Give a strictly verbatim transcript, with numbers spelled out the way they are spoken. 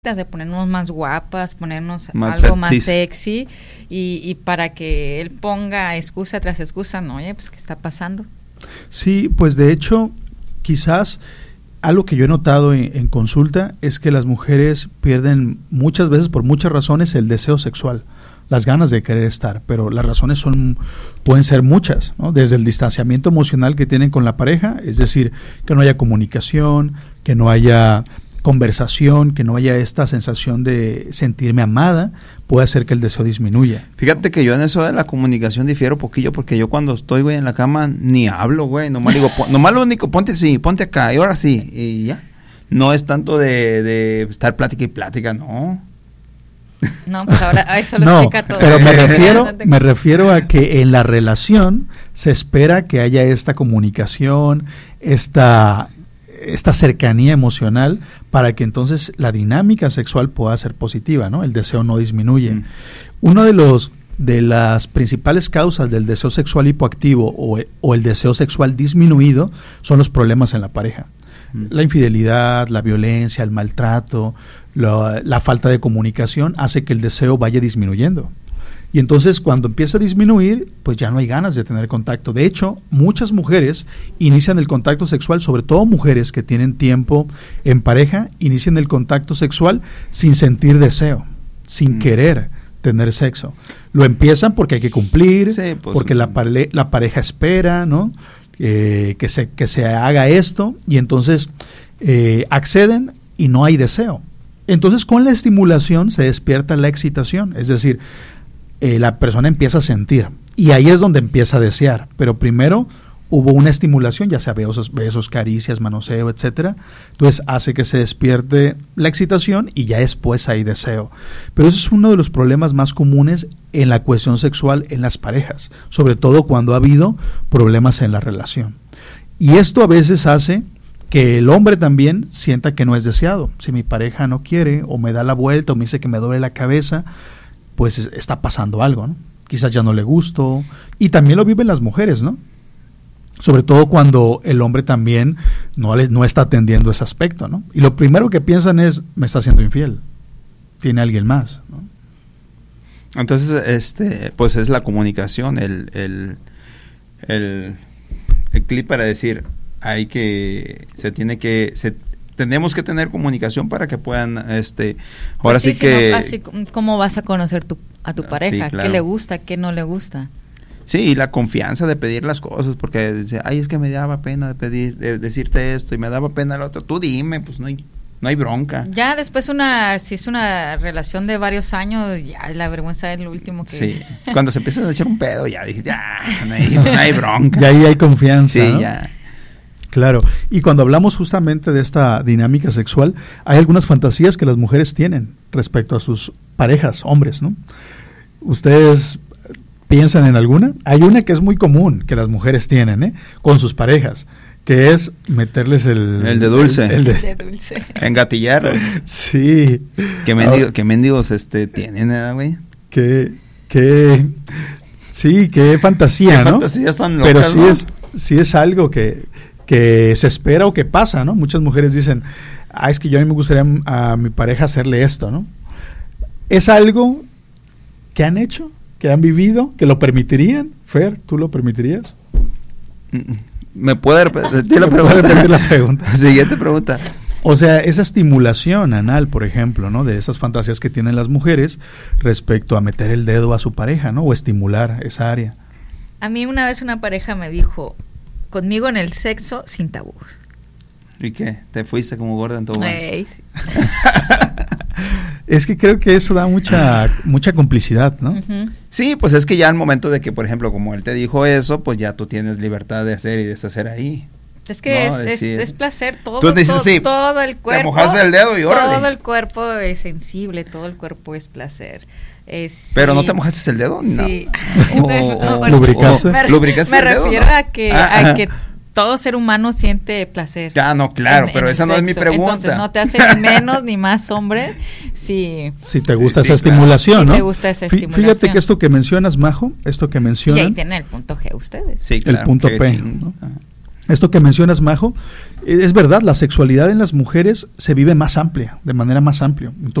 de ponernos más guapas, ponernos más algo más sexy. sexy y, y para que él ponga excusa tras excusa, no, oye, pues ¿qué está pasando? Sí, pues de hecho, quizás algo que yo he notado en, en consulta es que las mujeres pierden muchas veces, por muchas razones, el deseo sexual, las ganas de querer estar, pero las razones son pueden ser muchas, ¿no? Desde el distanciamiento emocional que tienen con la pareja, es decir, que no haya comunicación, que no haya conversación, que no haya esta sensación de sentirme amada, puede hacer que el deseo disminuya. Fíjate que yo en eso de la comunicación difiero poquillo, porque yo cuando estoy, güey, en la cama, ni hablo, güey, nomás digo, pon, nomás lo único, ponte así, ponte acá, y ahora sí, y ya. No es tanto de, de estar plática y plática, no. No, pues ahora eso lo no, explica todo. pero me refiero, me refiero a que en la relación se espera que haya esta comunicación, esta... esta cercanía emocional para que entonces la dinámica sexual pueda ser positiva, ¿no? El deseo no disminuye. Mm. Uno de los de las principales causas del deseo sexual hipoactivo o, o el deseo sexual disminuido son los problemas en la pareja. Mm. La infidelidad, la violencia, el maltrato, la, la falta de comunicación hace que el deseo vaya disminuyendo. Y entonces cuando empieza a disminuir, pues ya no hay ganas de tener contacto. De hecho, muchas mujeres inician el contacto sexual, sobre todo mujeres que tienen tiempo en pareja, inician el contacto sexual sin sentir deseo, sin mm. querer tener sexo. Lo empiezan porque hay que cumplir, sí, pues, porque la, pare- la pareja espera, ¿no? Eh, que, se, que se haga esto, y entonces eh, acceden y no hay deseo. Entonces con la estimulación se despierta la excitación, es decir, Eh, la persona empieza a sentir y ahí es donde empieza a desear, pero primero hubo una estimulación, ya sea besos, besos, caricias, manoseo, etcétera, entonces hace que se despierte la excitación y ya después hay deseo. Pero eso es uno de los problemas más comunes en la cuestión sexual en las parejas, sobre todo cuando ha habido problemas en la relación. Y esto a veces hace que el hombre también sienta que no es deseado. Si mi pareja no quiere o me da la vuelta o me dice que me duele la cabeza, pues está pasando algo, ¿no? Quizás ya no le gusto, y también lo viven las mujeres, ¿no? Sobre todo cuando el hombre también no, le, no está atendiendo ese aspecto, ¿no? Y lo primero que piensan es, me está haciendo infiel, tiene alguien más, ¿no? Entonces, este, pues es la comunicación, el, el, el, el clip para decir, hay que, se tiene que, se tenemos que tener comunicación para que puedan, este, ahora pues sí, sí que... No, así, ¿cómo vas a conocer tu, a tu pareja? Sí, claro. ¿Qué le gusta? ¿Qué no le gusta? Sí, y la confianza de pedir las cosas, porque dice, ay, es que me daba pena de pedir, de decirte esto, y me daba pena lo otro. Tú dime, pues no hay, no hay bronca. Ya después una, si es una relación de varios años, ya la vergüenza es lo último que... Sí, cuando se empiezan a echar un pedo, ya dije, ya, no hay, no hay bronca. Ya ahí hay confianza, sí, ¿no? Ya. Claro, y cuando hablamos justamente de esta dinámica sexual, hay algunas fantasías que las mujeres tienen respecto a sus parejas, hombres, ¿no? ¿Ustedes piensan en alguna? Hay una que es muy común que las mujeres tienen, ¿eh? Con sus parejas, que es meterles el... El de dulce. El, el de, de dulce. Engatillar. Sí. ¿Qué, mendigo, ¿Qué mendigos este, tienen, eh, güey? Qué, qué... Sí, qué fantasía, ¿Qué ¿no? fantasías tan locas, Pero sí, ¿no? es, sí es algo que... que se espera o que pasa, ¿no? Muchas mujeres dicen, ah, es que yo a mí me gustaría a mi pareja hacerle esto, ¿no? ¿Es algo que han hecho, que han vivido, que lo permitirían? Fer, ¿tú lo permitirías? ¿Me puede repetir la ¿Me puede repetir la pregunta? Siguiente pregunta. O sea, esa estimulación anal, por ejemplo, ¿no? De esas fantasías que tienen las mujeres respecto a meter el dedo a su pareja, ¿no? O estimular esa área. A mí una vez una pareja me dijo, conmigo en el sexo sin tabús. ¿Y qué? ¿Te fuiste como gorda en todo? Ey, sí. Es que creo que eso da mucha mucha complicidad, ¿no? Uh-huh. Sí, pues es que ya al momento de que, por ejemplo, como él te dijo eso, pues ya tú tienes libertad de hacer y deshacer ahí. Es que no, es, decir, es, es placer, todo, tú dices, todo, sí, todo el cuerpo. Te mojaste el dedo y órale. Todo el cuerpo es sensible, todo el cuerpo es placer. Es, Pero sí, no te mojaste el dedo, ni sí. no. No, bueno, ¿lubricaste? Me, ¿Lubricaste me el dedo, refiero no? a que Ah, a ah. que todo ser humano siente placer. Ya, no, claro, en, pero en esa no es mi pregunta. Entonces no te hace ni menos ni más hombre si, si te gusta sí, esa sí, claro. estimulación, si ¿no? te gusta esa Fí- estimulación. Fíjate que esto que mencionas, Majo, esto que y mencionan, ahí tienen el punto G ustedes. Sí, claro, el punto qué P, ching- ¿no? Esto que mencionas, Majo, es verdad, la sexualidad en las mujeres se vive más amplia, de manera más amplia.